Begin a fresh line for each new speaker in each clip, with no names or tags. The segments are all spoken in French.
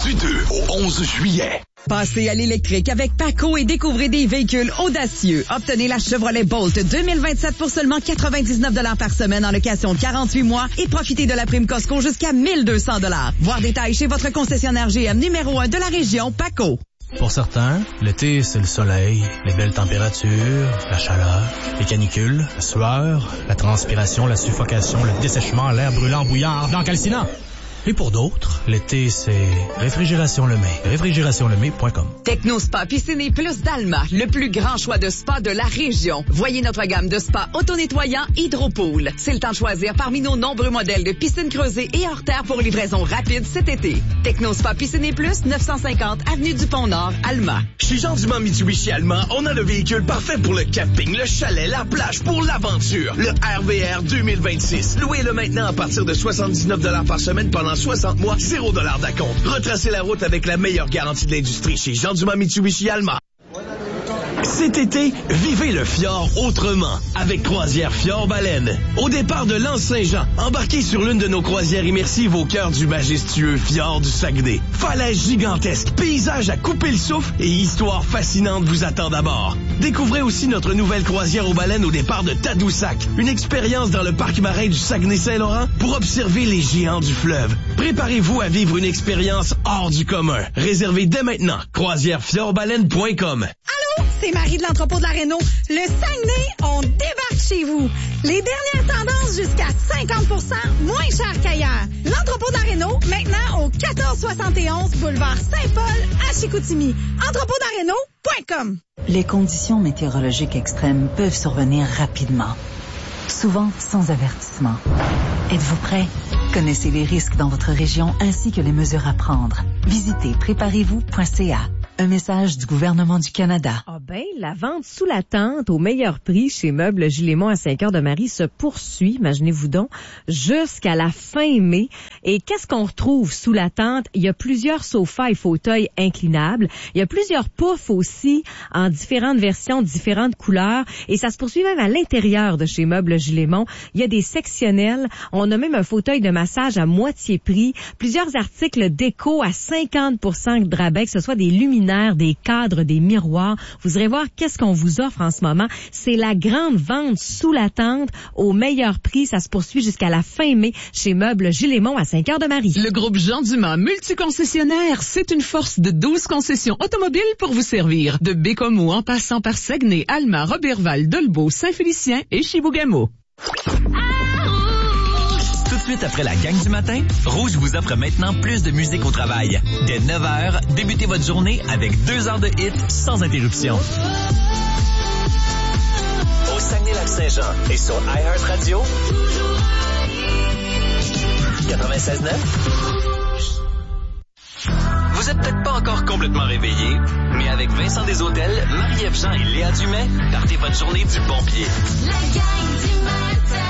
Du 2 au 11 juillet.
Passez à l'électrique avec Paco et découvrez des véhicules audacieux. Obtenez la Chevrolet Bolt 2027 pour seulement 99 $ par semaine en location 48 mois et profitez de la prime Costco jusqu'à 1200 $. Voir détails chez votre concessionnaire GM numéro 1 de la région, Paco.
Pour certains, l'été, c'est le soleil, les belles températures, la chaleur, les canicules, la sueur, la transpiration, la suffocation, le dessèchement, l'air brûlant, bouillard, blanc calcinant. Et pour d'autres, l'été, c'est Réfrigération Lemay. Réfrigérationlemay.com.
Technospa Piscine et Plus d'Alma, le plus grand choix de spa de la région. Voyez notre gamme de spa auto-nettoyant Hydropool. C'est le temps de choisir parmi nos nombreux modèles de piscines creusées et hors terre pour livraison rapide cet été. Technospa Piscine et Plus, 950 Avenue du Pont-Nord, Alma.
Chez Jean Dumas Mitsubishi Alma, on a le véhicule parfait pour le camping, le chalet, la plage, pour l'aventure. Le RVR 2026. Louez-le maintenant à partir de 79 $ par semaine pendant 60 mois, 0 $ d'acompte. Retracez la route avec la meilleure garantie de l'industrie chez Jean Dumas Mitsubishi Alma. Cet été, vivez le fjord autrement avec Croisière Fjord Baleine. Au départ de l'Anse-Saint-Jean, embarquez sur l'une de nos croisières immersives au cœur du majestueux fjord du Saguenay. Falaises gigantesques, paysages à couper le souffle et histoires fascinantes vous attendent à bord. Découvrez aussi notre nouvelle croisière aux baleines au départ de Tadoussac, une expérience dans le parc marin du Saguenay-Saint-Laurent pour observer les géants du fleuve. Préparez-vous à vivre une expérience hors du commun. Réservez dès maintenant croisièrefjordbaleine.com.
Allô, c'est Marie de l'entrepôt de la Rénault. Le Saguenay, on débarque chez vous. Les dernières tendances jusqu'à 50% moins cher qu'ailleurs. L'entrepôt de la Rénault, maintenant au 1471 boulevard Saint-Paul à Chicoutimi. Entrepôtdalarénault.com.
Les conditions météorologiques extrêmes peuvent survenir rapidement, souvent sans avertissement. Êtes-vous prêt? Connaissez les risques dans votre région ainsi que les mesures à prendre. Visitez préparez-vous.ca. Un message du gouvernement du Canada.
Ah ben, la vente sous la tente au meilleur prix chez Meubles Gilles-Aimont à Saint-Cœur-de-Marie se poursuit, imaginez-vous donc, jusqu'à la fin mai. Et qu'est-ce qu'on retrouve sous la tente? Il y a plusieurs sofas et fauteuils inclinables. Il y a plusieurs poufs aussi en différentes versions, différentes couleurs. Et ça se poursuit même à l'intérieur de chez Meubles Gilles-Aimont. Il y a des sectionnels. On a même un fauteuil de massage à moitié prix. Plusieurs articles déco à 50% de rabais, que ce soit des luminaires, des cadres, des miroirs. Vous irez voir qu'est-ce qu'on vous offre en ce moment. C'est la grande vente sous la tente au meilleur prix. Ça se poursuit jusqu'à la fin mai chez Meubles Gilles-Aimont à Saint-Cœur-de-Marie.
Le groupe Jean Dumas multiconcessionnaire, c'est une force de 12 concessions automobiles pour vous servir. De Bécomo en passant par Saguenay, Alma, Roberval, Dolbeau, Saint-Félicien et Chibougamau.
Tout de suite après la gang du matin, Rouge vous offre maintenant plus de musique au travail. Dès 9h, débutez votre journée avec 2 heures de hits sans interruption. Au Saguenay-Lac-Saint-Jean et sur iHeartRadio, 96.9. Vous êtes peut-être pas encore complètement réveillé, mais avec Vincent Desautels, Marie-Ève Jean et Léa Dumais, partez votre journée du bon pied.
La gang du matin.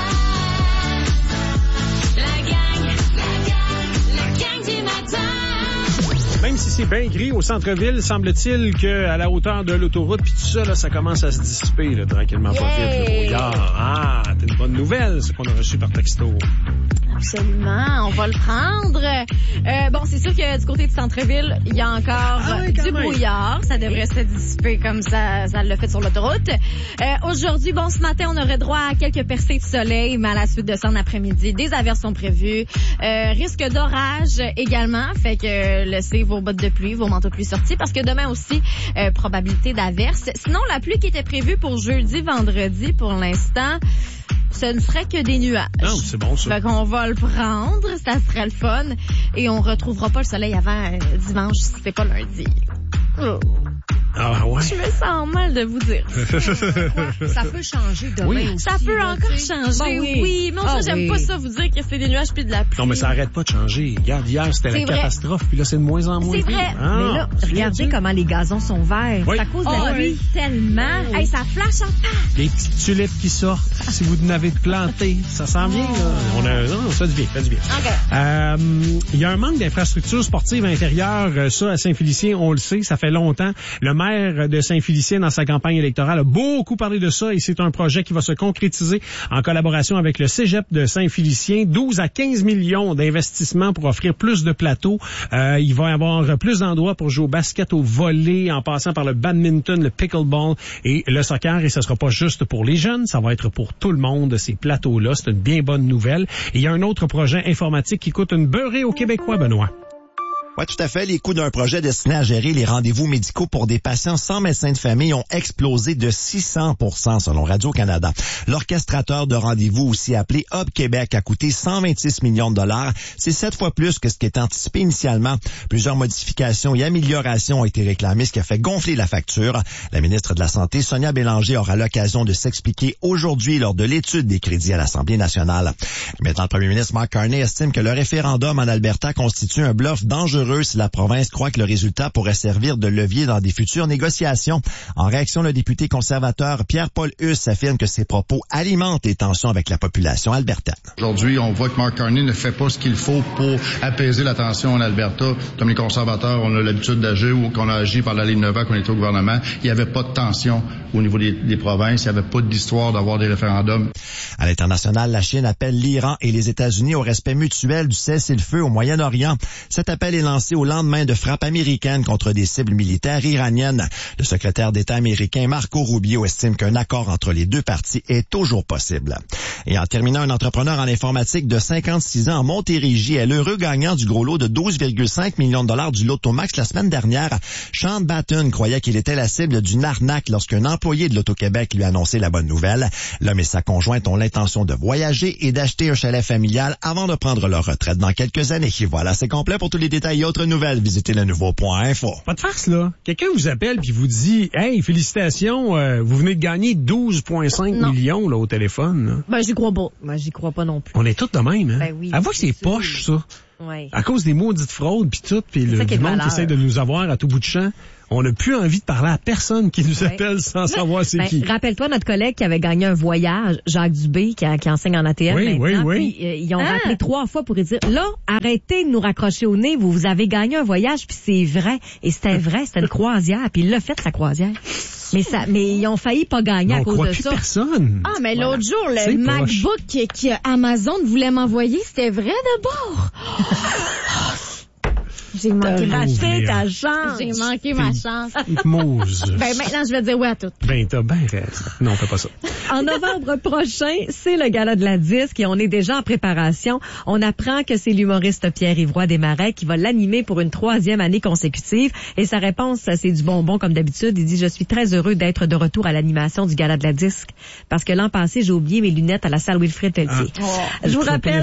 La gang du matin.
Même si c'est bien gris au centre-ville, semble-t-il qu'à la hauteur de l'autoroute, puis tout ça, là, ça commence à se dissiper, là, tranquillement, pas vite, le brouillard. Ah, c'est une bonne nouvelle, ce qu'on a reçu par texto.
Absolument, on va le prendre. Bon, c'est sûr que du côté du centre-ville, il y a encore du brouillard. Ça devrait se dissiper comme ça l'a fait sur l'autoroute. Aujourd'hui, bon, ce matin, on aurait droit à quelques percées de soleil, mais à la suite de ça, en après-midi, des averses sont prévues. Risque d'orage également, fait que laissez vos bottes de pluie, vos manteaux de pluie sortis, parce que demain aussi, probabilité d'averses. Sinon, la pluie qui était prévue pour jeudi, vendredi, pour l'instant, ce ne serait que des nuages.
Non, c'est bon, ça.
Fait qu'on va le prendre, ça serait le fun. Et on retrouvera pas le soleil avant dimanche, si c'est pas lundi. Oh.
Ah ouais?
Je me sens mal de vous dire.
Ça peut changer demain aussi.
Ça peut encore changer, oui. Mais ça, j'aime pas ça vous dire que c'est des nuages puis de la pluie.
Non, mais ça arrête pas de changer. Regarde, hier, c'était la catastrophe, puis là, c'est de moins en moins.
C'est vrai.
Ah,
mais là, regardez comment les gazons sont verts.
Oui.
C'est à cause de la pluie.
Tellement. Hey, ça flash en part.
Les petites tulipes qui sortent. Si vous n'avez planté, ça sent bien, là. Non, ça devient bien.
OK.
Il y a un manque d'infrastructures sportives intérieures. Ça, à Saint-Félicien, on le sait, ça fait longtemps. Le maire de Saint-Félicien, dans sa campagne électorale, a beaucoup parlé de ça et c'est un projet qui va se concrétiser en collaboration avec le Cégep de Saint-Félicien. 12 à 15 millions d'investissements pour offrir plus de plateaux. Il va y avoir plus d'endroits pour jouer au basket, au volley, en passant par le badminton, le pickleball et le soccer. Et ce sera pas juste pour les jeunes, ça va être pour tout le monde, ces plateaux-là. C'est une bien bonne nouvelle. Et il y a un autre projet informatique qui coûte une beurrée aux Québécois, Benoît.
Oui, tout à fait. Les coûts d'un projet destiné à gérer les rendez-vous médicaux pour des patients sans médecin de famille ont explosé de 600% selon Radio-Canada. L'orchestrateur de rendez-vous, aussi appelé Hub Québec, a coûté 126 millions de dollars. C'est 7 fois plus que ce qui était anticipé initialement. Plusieurs modifications et améliorations ont été réclamées, ce qui a fait gonfler la facture. La ministre de la Santé, Sonia Bélanger, aura l'occasion de s'expliquer aujourd'hui lors de l'étude des crédits à l'Assemblée nationale. Maintenant, le premier ministre Mark Carney estime que le référendum en Alberta constitue un bluff dangereux si la province croit que le résultat pourrait servir de levier dans des futures négociations. En réaction, le député conservateur Pierre-Paul Huss affirme que ses propos alimentent les tensions avec la population albertaine.
Aujourd'hui, on voit que Mark Carney ne fait pas ce qu'il faut pour apaiser la tension en Alberta. Comme les conservateurs, on a l'habitude d'agir ou qu'on a agi par la ligne 9 quand on était au gouvernement. Il n'y avait pas de tension au niveau des provinces. Il n'y avait pas d'histoire d'avoir des référendums.
À l'international, la Chine appelle l'Iran et les États-Unis au respect mutuel du cessez-le-feu au Moyen-Orient. Cet appel est lancé au lendemain de frappes américaines contre des cibles militaires iraniennes. Le secrétaire d'État américain Marco Rubio estime qu'un accord entre les deux parties est toujours possible. Et en terminant, un entrepreneur en informatique de 56 ans en Montérégie est l'heureux gagnant du gros lot de 12,5 millions de dollars du Loto Max la semaine dernière. Sean Batten croyait qu'il était la cible d'une arnaque lorsqu'un employé de l'Auto-Québec lui a annoncé la bonne nouvelle. L'homme et sa conjointe ont l'intention de voyager et d'acheter un chalet familial avant de prendre leur retraite dans quelques années. Et voilà, c'est complet. Pour tous les détails et autres nouvelles, visitez le nouveau.info.
Pas de farce, là. Quelqu'un vous appelle puis vous dit « Hey, félicitations, vous venez de gagner 12,5 millions là, au téléphone. » là.
Ben, j'y crois pas.
Moi, j'y crois pas non plus.
On est tous de même, hein?
Ben oui.
Avoue que c'est poche, ça.
Ouais.
À cause des maudites fraudes puis tout, puis le monde qui essaie de nous avoir à tout bout de champ. On n'a plus envie de parler à personne qui nous appelle sans savoir c'est qui.
Rappelle-toi notre collègue qui avait gagné un voyage, Jacques Dubé, qui enseigne en ATM maintenant.
Oui.
Puis, ils ont rappelé 3 fois pour lui dire, là, arrêtez de nous raccrocher au nez, vous avez gagné un voyage, puis c'est vrai. Et c'était vrai, c'était une croisière, puis il l'a fait, sa croisière. Mais ils ont failli pas gagner à cause de ça.
Personne.
Ah, mais l'autre jour, le MacBook que Amazon voulait m'envoyer, c'était vrai de bord. J'ai manqué ma chance. J'ai manqué ma chance.
Mose.
Ben, maintenant, je vais dire oui à tout.
Ben, t'as bien raison. Non, on fait pas ça.
En novembre prochain, c'est le gala de la disque et on est déjà en préparation. On apprend que c'est l'humoriste Pierre-Yves Roy Desmarais qui va l'animer pour une 3e année consécutive. Et sa réponse, c'est du bonbon comme d'habitude. Il dit, je suis très heureux d'être de retour à l'animation du gala de la disque. Parce que l'an passé, j'ai oublié mes lunettes à la salle Wilfrid Pelletier. Je vous rappelle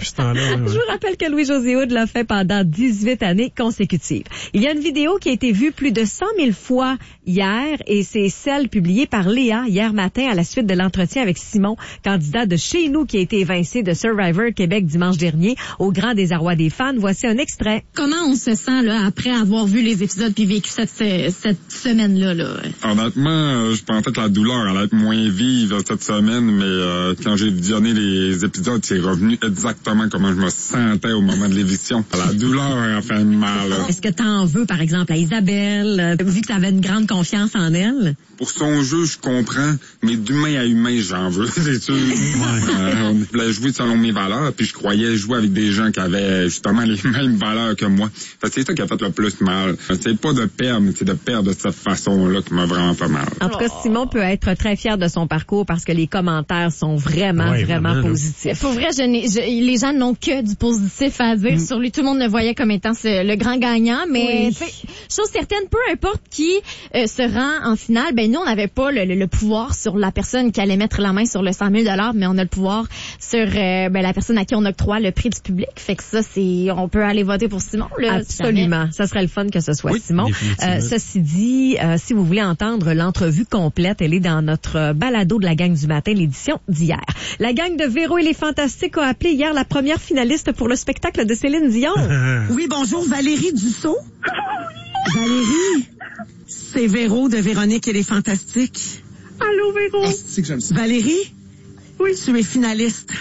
que Louis-José Hood l'a fait pendant 18 années consécutives. Il y a une vidéo qui a été vue plus de 100 000 fois hier et c'est celle publiée par Léa hier matin à la suite de l'entretien avec Simon, candidat de chez nous qui a été évincé de Survivor Québec dimanche dernier au grand désarroi des fans. Voici un extrait.
Comment on se sent là après avoir vu les épisodes puis vécu cette semaine-là? Là?
Honnêtement, je pensais que la douleur allait être moins vive cette semaine, mais quand j'ai visionné les épisodes, c'est revenu exactement comment je me sentais au moment de l'éviction. La douleur a fait mal.
Est-ce que t'en veux, par exemple, à Isabelle, vu que t'avais une grande confiance en elle?
Pour son jeu, je comprends, mais d'humain à humain, j'en veux, c'est sûr. On voulait jouer selon mes valeurs, puis je croyais jouer avec des gens qui avaient justement les mêmes valeurs que moi. Fait que c'est ça qui a fait le plus mal. C'est pas de perdre, mais c'est de perdre de cette façon-là qui m'a vraiment fait mal.
En tout cas, Simon peut être très fier de son parcours parce que les commentaires sont vraiment positifs.
Pour vrai, les gens n'ont que du positif à dire sur lui. Tout le monde le voyait comme étant le grand gagnant, mais chose certaine, peu importe qui se rend en finale, ben nous, on n'avait pas le pouvoir sur la personne qui allait mettre la main sur le 100 000 $, mais on a le pouvoir sur la personne à qui on octroie le prix du public. Fait que ça, on peut aller voter pour Simon. Là,
absolument. Ça serait le fun que ce soit Simon. Ceci dit, si vous voulez entendre l'entrevue complète, elle est dans notre balado de la gang du matin, l'édition d'hier. La gang de Véro et les Fantastiques a appelé hier la première finaliste pour le spectacle de Céline Dion.
Oui, bonjour, Valérie Dussault. Valérie, c'est Véro de Véronique et les Fantastiques.
Allô, Véro.
C'est que j'aime ça. Valérie? Oui. Tu es finaliste.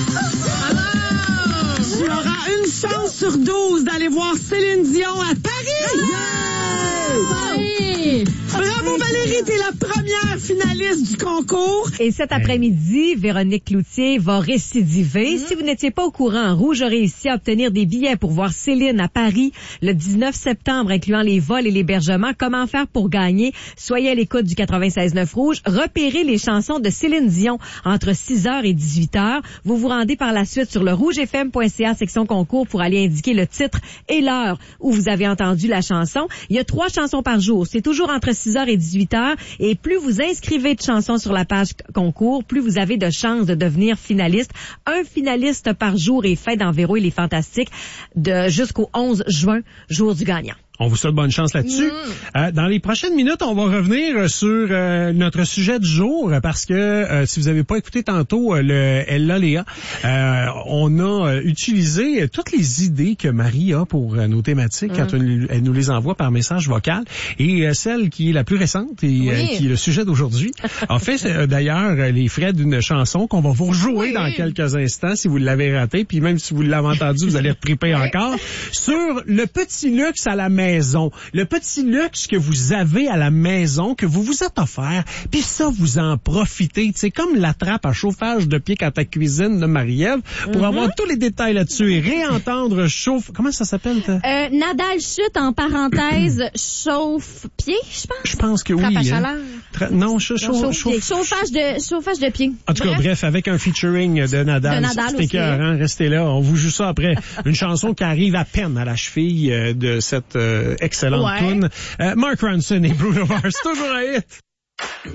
Tu auras une chance sur 12 d'aller voir Céline Dion à Paris. Yeah! Oui! Bravo Valérie, t'es la première finaliste du concours.
Et cet après-midi, Véronique Cloutier va récidiver. Si vous n'étiez pas au courant, Rouge a réussi à obtenir des billets pour voir Céline à Paris le 19 septembre, incluant les vols et l'hébergement. Comment faire pour gagner? Soyez à l'écoute du 96.9 Rouge. Repérez les chansons de Céline Dion entre 6h et 18h. Vous vous rendez par la suite sur le rougefm.ca section concours pour aller indiquer le titre et l'heure où vous avez entendu la chanson. Il y a 3 chansons par jour. C'est toujours entre 6h et 18h. Et plus vous inscrivez de chansons sur la page concours, plus vous avez de chances de devenir finaliste. Un finaliste par jour est fait dans Véro et les Fantastiques jusqu'au 11 juin, jour du gagnant.
On vous souhaite bonne chance là-dessus. Dans les prochaines minutes, on va revenir sur notre sujet du jour parce que si vous n'avez pas écouté tantôt le Ella Léa, on a utilisé toutes les idées que Marie a pour nos thématiques quand elle nous les envoie par message vocal. Et celle qui est la plus récente et qui est le sujet d'aujourd'hui a fait d'ailleurs les frais d'une chanson qu'on va vous rejouer dans quelques instants si vous l'avez raté. Puis même si vous l'avez entendu, vous allez retriper encore sur le petit luxe à la maison. Le petit luxe que vous avez à la maison, que vous vous êtes offert, puis ça, vous en profitez. C'est comme la trappe à chauffage de pied quand ta cuisine de Marie-Ève. Pour avoir tous les détails là-dessus et réentendre comment ça s'appelle?
Nadal chute en parenthèse chauffe-pied, je pense.
Je pense que
Trappe
oui.
à chaleur.
Chauffage
de pied.
En tout cas, bref, avec un featuring de Nadal. C'est écœurant. Restez là. On vous joue ça après. Une chanson qui arrive à peine à la cheville de cette excellente tune. Mark Ronson et Bruno Mars, toujours un hit.